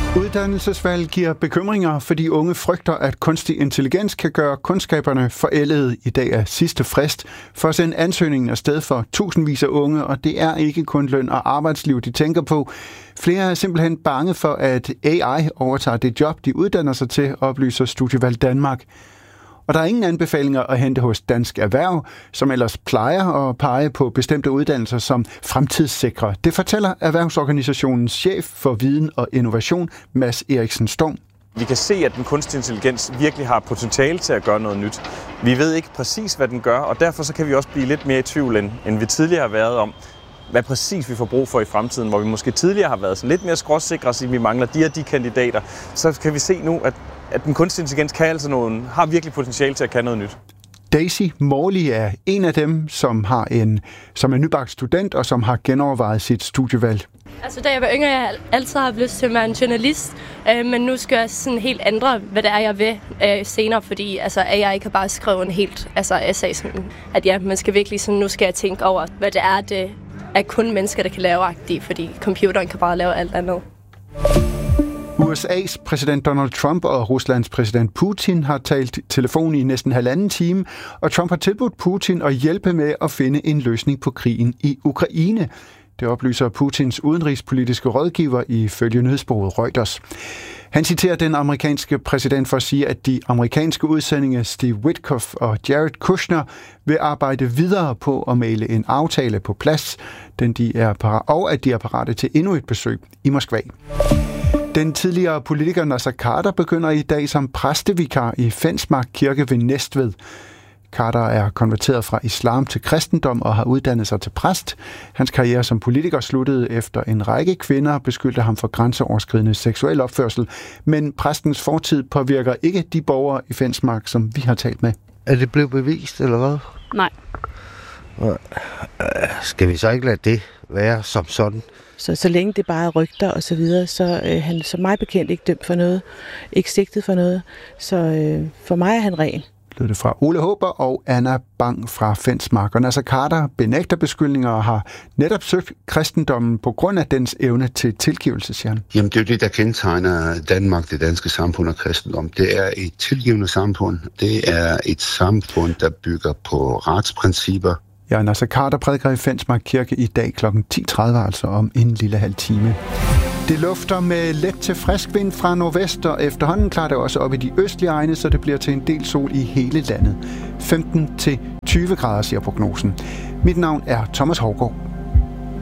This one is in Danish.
Uddannelsesvalg giver bekymringer, fordi unge frygter, at kunstig intelligens kan gøre kundskaberne forældede. I dag er sidste frist for at sende ansøgningen afsted for tusindvis af unge, og det er ikke kun løn og arbejdsliv, de tænker på. Flere er simpelthen bange for, at AI overtager det job, de uddanner sig til, oplyser Studievalg Danmark. Og der er ingen anbefalinger at hente hos Dansk Erhverv, som ellers plejer at pege på bestemte uddannelser som fremtidssikre. Det fortæller Erhvervsorganisationens chef for viden og innovation, Mads Eriksen Storm. Vi kan se, at den kunstige intelligens virkelig har potentiale til at gøre noget nyt. Vi ved ikke præcis, hvad den gør, og derfor så kan vi også blive lidt mere i tvivl, end vi tidligere har været om, hvad præcis vi får brug for i fremtiden, hvor vi måske tidligere har været sådan lidt mere skråsikre, så vi mangler de kandidater. Så kan vi se nu, at den kunstige intelligens har virkelig potentiale til at kan noget nyt. Daisy Morley er en af dem, som er nybagt student og som har genovervejet sit studievalg. Altså, da jeg var yngre, jeg altid har lyst til at være en journalist, men nu skal jeg sådan helt ændre, hvad det er, jeg vil senere, fordi AI kan bare skrive en helt essay, sådan, at ja, man skal virkelig sådan, nu skal jeg tænke over, hvad det er kun mennesker, der kan lave-agtigt, fordi computeren kan bare lave alt andet. USA's præsident Donald Trump og Ruslands præsident Putin har talt telefon i næsten 1,5 time, og Trump har tilbudt Putin at hjælpe med at finde en løsning på krigen i Ukraine. Det oplyser Putins udenrigspolitiske rådgiver ifølge nyhedsbureauet Reuters. Han citerer den amerikanske præsident for at sige, at de amerikanske udsendinge Steve Witkoff og Jared Kushner vil arbejde videre på at mægle en aftale på plads, og at de er parate til endnu et besøg i Moskva. Den tidligere politiker Naser Khader begynder i dag som præstevikar i Fensmark Kirke ved Næstved. Khader er konverteret fra islam til kristendom og har uddannet sig til præst. Hans karriere som politiker sluttede efter en række kvinder beskyldte ham for grænseoverskridende seksuel opførsel, men præstens fortid påvirker ikke de borgere i Fensmark, som vi har talt med. Er det blevet bevist, eller hvad? Nej. Skal vi så ikke lade det være som sådan? Så længe det bare er rygter og så videre, så er han som mig bekendt ikke dømt for noget, ikke sigtet for noget. Så for mig er han ren. Lød det fra Ole Håber og Anna Bang fra Fensmark. Og Naser Khader benægter beskyldninger og har netop søgt kristendommen på grund af dens evne til tilgivelse, siger han. Jamen det er jo det, der kendetegner Danmark, det danske samfund og kristendom. Det er et tilgivende samfund. Det er et samfund, der bygger på retsprincipper. Ja, Naser Khader prædiker i Fensmark Kirke i dag kl. 10.30, altså om en lille halv time. Det lufter med let til frisk vind fra nordvest, og efterhånden klarer det også op i de østlige egne, så det bliver til en del sol i hele landet. 15-20 grader, siger prognosen. Mit navn er Thomas Hougaard.